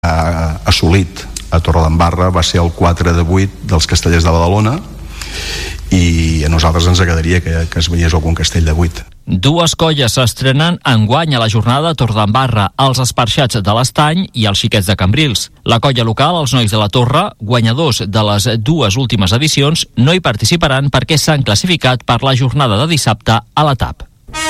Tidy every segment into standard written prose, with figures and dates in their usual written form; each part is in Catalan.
assolit a Torredembarra va ser el 4 de 8 dels Castellers de Badalona, i a nosaltres ens agradaria que es veiés algun castell de 8. Dues colles s'estrenen enguany a la jornada de Torredembarra, els Esparxats de l'Estany i els Xiquets de Cambrils. La colla local, els Nois de la Torre, guanyadors de les dues últimes edicions, no hi participaran perquè s'han classificat per la jornada de dissabte a la TAP.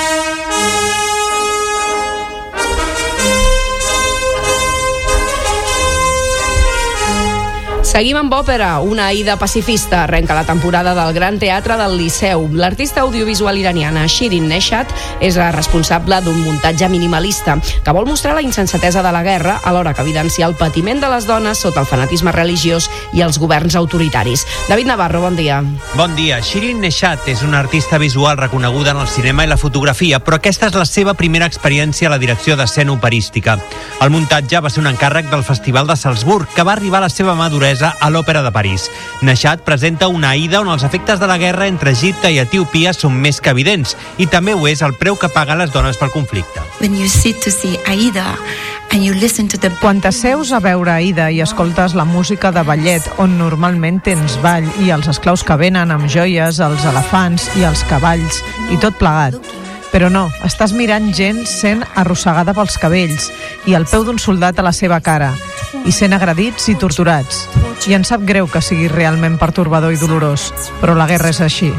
Seguim amb òpera. Una Aida pacifista arrenca la temporada del Gran Teatre del Liceu. L'artista audiovisual iraniana Shirin Neshat és la responsable d'un muntatge minimalista que vol mostrar la insensatesa de la guerra alhora que evidencia el patiment de les dones sota el fanatisme religiós i els governs autoritaris. David Navarro, bon dia. Bon dia. Shirin Neshat és una artista visual reconeguda en el cinema i la fotografia, però aquesta és la seva primera experiència a la direcció d'escena operística. El muntatge va ser un encàrrec del Festival de Salzburg, que va arribar a la seva maduresa a l'Òpera de París. Neshat presenta una Aida on els efectes de la guerra entre Egipte i Etiòpia són més que evidents, i també ho és el preu que paguen les dones pel conflicte. Quan t'asseus a veure Aida i escoltes la música de ballet, on normalment tens ball i els esclaus que venen amb joies, els elefants i els cavalls i tot plegat. Però no, estàs mirant gent sent arrossegada pels cabells i el peu d'un soldat a la seva cara, i sent agredits i torturats. I ens sap greu que sigui realment pertorbador i dolorós, però la guerra és així.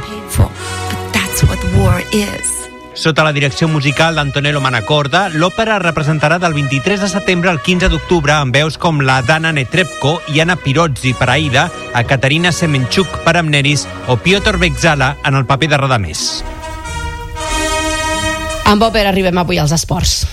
Sota la direcció musical d'Antonello Manacorda, l'òpera representarà del 23 de setembre al 15 d'octubre amb veus com la d'Anna Netrebko i Anna Pirozzi per Aida, a Katerina Semenchuk per Amneris o Piotr Bekzala en el paper de Radamés. Amb òpera arribem avui als esports.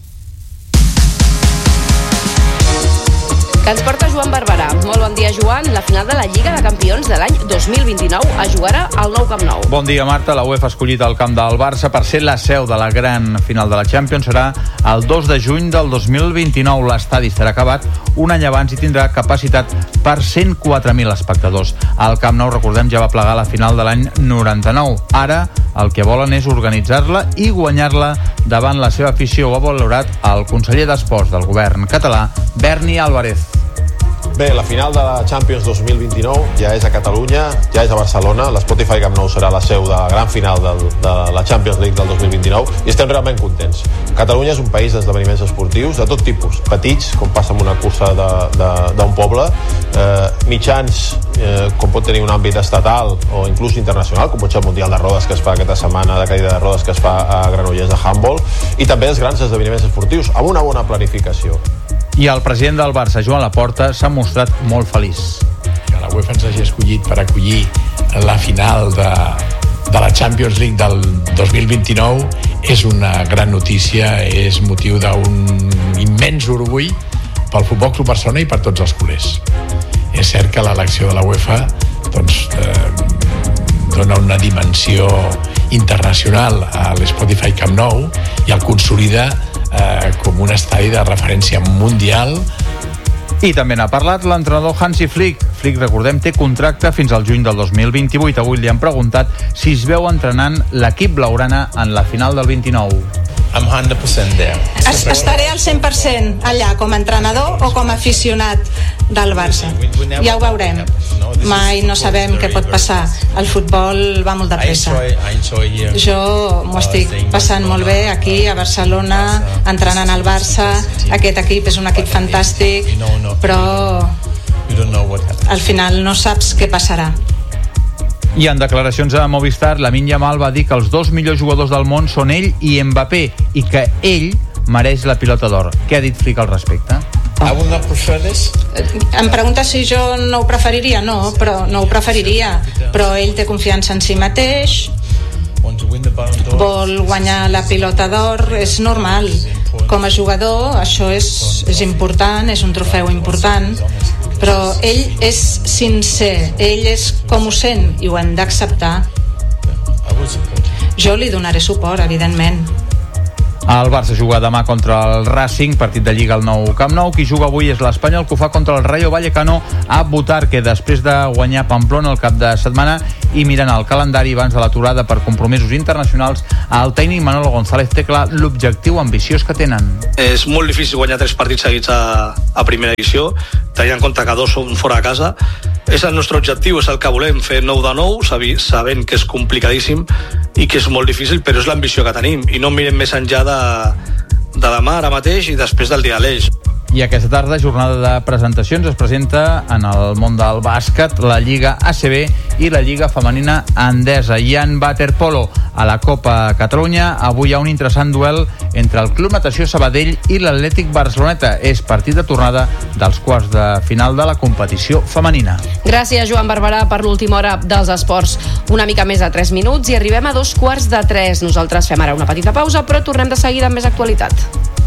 Que ens porta Joan Barberà. Molt bon dia, Joan. La final de la Lliga de Campions de l'any 2029 es jugarà al nou Camp Nou. Bon dia, Marta. La UEFA ha escollit el camp del Barça per ser la seu de la gran final de la Champions. Serà el 2 de juny del 2029. L'estadi estarà acabat un any abans i tindrà capacitat per 104.000 espectadors. El Camp Nou, recordem, ja va plegar la final de l'any 99. Ara el que volen és organitzar-la i guanyar-la davant la seva afició. Ho ha valorat el conseller d'Esports del govern català, Berni Álvarez. Bé, la final de la Champions 2029 ja és a Catalunya, ja és a Barcelona. L'Spotify Camp Nou serà la seu de la gran final de la Champions League del 2029 i estem realment contents. Catalunya és un país d'esdeveniments esportius de tot tipus, petits, com passa amb una cursa d'un poble, mitjans, com pot tenir un àmbit estatal o inclús internacional, com pot ser el Mundial de Rodes que es fa aquesta setmana, de caïda de rodes que es fa a Granollers de handball, i també els grans esdeveniments esportius, amb una bona planificació. I el president del Barça, Joan Laporta, s'ha mostrat molt feliç. Que la UEFA ens hagi escollit per acollir la final de la Champions League del 2029 és una gran notícia, és motiu d'un immens orgull pel Futbol Club Barcelona i per tots els culers. És cert que l'elecció de la UEFA dona una dimensió internacional a l'Spotify Camp Nou i el consolida com un estadi de referència mundial. I també n'ha parlat l'entrenador Hansi Flick. Flick, recordem, té contracte fins al juny del 2028. Avui li han preguntat si es veu entrenant l'equip blaugrana en la final del 29. I'm 100% there. Estaré al 100% allà com a entrenador o com a aficionat del Barça. Ja ho veurem. Mai no sabem què pot passar. El futbol va molt de pressa. Jo m'ho estic passant molt bé aquí a Barcelona, entrenant al Barça. Aquest equip és un equip fantàstic, però al final no saps què passarà. I en declaracions a Movistar, Lamine Yamal va dir que els dos millors jugadors del món són ell i Mbappé i que ell mereix la pilota d'or. Què ha dit Flick al respecte? Em pregunta si jo no ho preferiria. No, però no ho preferiria. Però ell té confiança en si mateix, vol guanyar la pilota d'or, és normal. Com a jugador això és important, és un trofeu important, però ell és sincer, ell és com ho sent i ho hem d'acceptar. Jo li donaré suport, evidentment. El Barça juga demà contra el Racing, partit de Lliga al nou Camp Nou. Qui juga avui és l'Espanyol, que ho fa contra el Rayo Vallecano a Butarque, després de guanyar Pamplona el cap de setmana. I mirant el calendari abans de l'aturada per compromisos internacionals, el tècnic Manolo González té clar l'objectiu ambiciós que tenen. És molt difícil guanyar 3 partits seguits a primera edició, tenint en compte que 2 són fora de casa. És el nostre objectiu, és el que volem, fer 9 de 9, sabent que és complicadíssim i que és molt difícil, però és l'ambició que tenim, i no mirem més enllà de demà, ara mateix, i després del dia de l'Eix. I aquesta tarda, jornada de presentacions, es presenta en el món del bàsquet la Lliga ACB i la Lliga Femenina Endesa. I en waterpolo, a la Copa Catalunya, avui hi ha un interessant duel entre el Club Natació Sabadell i l'Atlètic Barceloneta. És partit de tornada dels quarts de final de la competició femenina. Gràcies, Joan Barberà, per l'última hora dels esports. Una mica més de 3 minuts i arribem a 2:15. Nosaltres fem ara una petita pausa, però tornem de seguida amb més actualitat.